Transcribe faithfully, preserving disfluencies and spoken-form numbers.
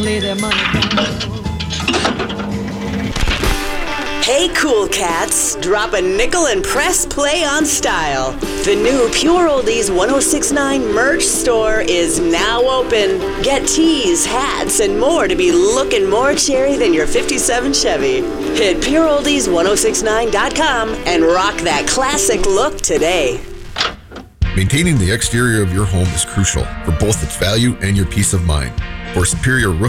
lay their money down. Hey, cool cats, drop a nickel and press play on style. The new Pure Oldies ten sixty-nine merch store is now open. Get tees, hats, and more to be looking more cherry than your fifty-seven Chevy. Hit pure oldies ten sixty-nine dot com and rock that classic look today. Maintaining the exterior of your home is crucial for both its value and your peace of mind. For superior roof